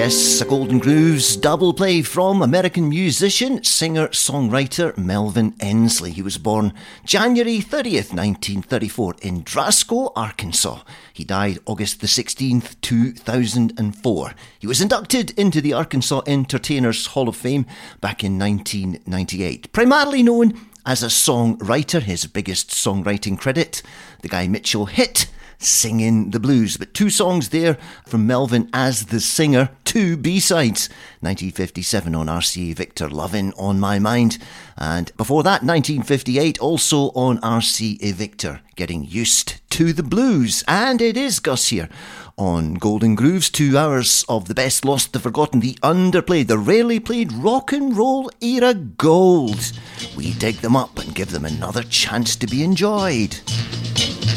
Yes, a Golden Grooves double play from American musician, singer-songwriter Melvin Ensley. He was born January 30th, 1934 in Drasco, Arkansas. He died August the 16th, 2004. He was inducted into the Arkansas Entertainers Hall of Fame back in 1998. Primarily known as a songwriter, his biggest songwriting credit, the Guy Mitchell hit Singing the Blues. But two songs there from Melvin as the singer, two B-sides. 1957 on RCA Victor, Lovin' on My Mind. And before that, 1958, also on RCA Victor, Getting Used to the Blues. And it is Gus here on Golden Grooves, 2 hours of the best, lost, the forgotten, the underplayed, the rarely played rock and roll era gold. We dig them up and give them another chance to be enjoyed.